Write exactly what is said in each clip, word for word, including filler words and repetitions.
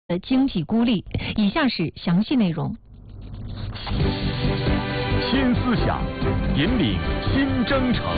的经济孤立。以下是详细内容。 新思想引领新征程。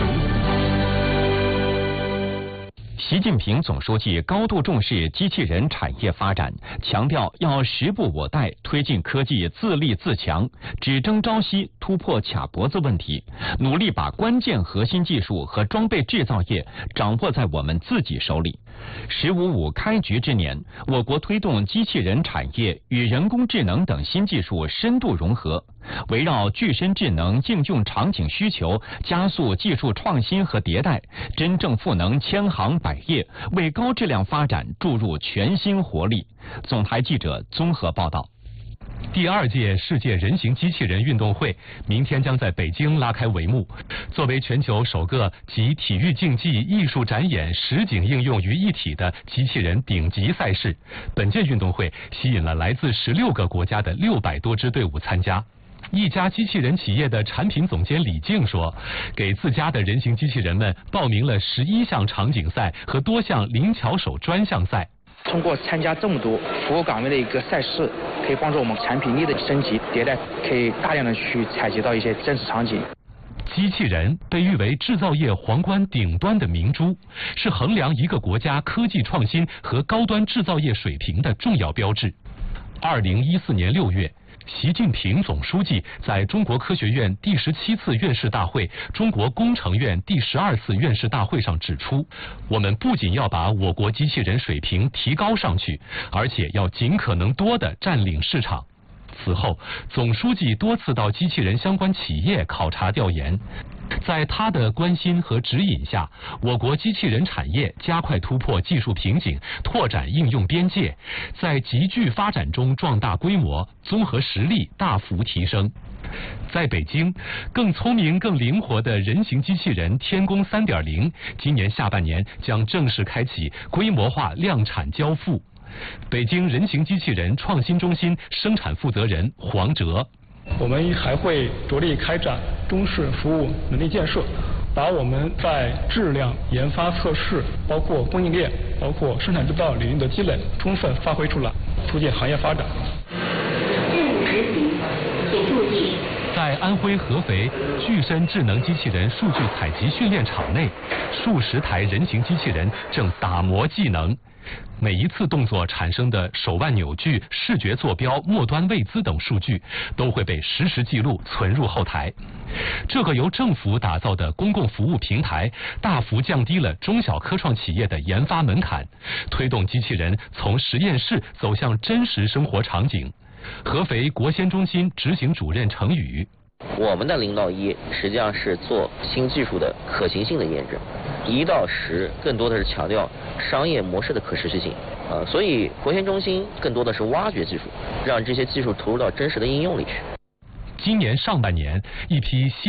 习近平总书记高度重视机器人产业发展，强调要时不我待，推进科技自立自强，只争朝夕，突破卡脖子问题，努力把关键核心技术和装备制造业掌握在我们自己手里。十五五开局之年，我国推动机器人产业与人工智能等新技术深度融合，围绕具身智能应用场景需求，加速技术创新和迭代，真正赋能千行百业，为高质量发展注入全新活力。总台记者综合报道。 第二届世界人形机器人运动会明天将在北京拉开帷幕。作为全球首个集体育竞技、艺术展演、实景应用于一体的机器人顶级赛事，本届运动会吸引了来自十六个国家的六百多支队伍参加。一家机器人企业的产品总监李静说，给自家的人形机器人们报名了十一项场景赛和多项灵巧手专项赛。 通过参加这么多服务岗位的一个赛事，可以帮助我们产品力的升级迭代，可以大量的去采集到一些真实场景。 机器人被誉为制造业皇冠顶端的明珠，是衡量一个国家科技创新和高端制造业水平的重要标志。二零一四年六月，习近平总书记在中国科学院第十七次院士大会、中国工程院第十二次院士大会上指出，我们不仅要把我国机器人水平提高上去，而且要尽可能多地占领市场。此后，总书记多次到机器人相关企业考察调研。在他的关心和指引下，我国机器人产业加快突破技术瓶颈，拓展应用边界，在急剧发展中壮大规模，综合实力大幅提升。在北京，更聪明、更灵活的人形机器人天宫 三点零 今年下半年将正式开启规模化量产交付。北京人形机器人创新中心生产负责人黄哲， 我们还会着力开展中式服务能力建设，把我们在质量研发测试、包括供应链、包括生产制造领域的积累充分发挥出来，促进行业发展。 任务执行，请注意。 在安徽合肥具身智能机器人数据采集训练场内，数十台人形机器人正打磨技能。每一次动作产生的手腕扭矩、视觉坐标、末端位姿等数据都会被实时记录存入后台。这个由政府打造的公共服务平台，大幅降低了中小科创企业的研发门槛，推动机器人从实验室走向真实生活场景。合肥国先中心执行主任程宇， 我们的零到一实际上是做新技术的可行性的验证，一到十更多的是强调商业模式的可持续性。呃，所以国先中心更多的是挖掘技术，让这些技术投入到真实的应用里去。 今年上半年，一批新